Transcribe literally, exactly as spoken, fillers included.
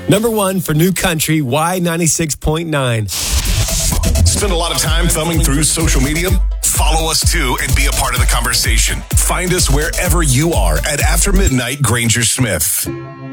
Number one for New Country, Y ninety-six point nine. Spend a lot of time thumbing through social media? Follow us too and be a part of the conversation. Find us wherever you are at After Midnight Granger Smith.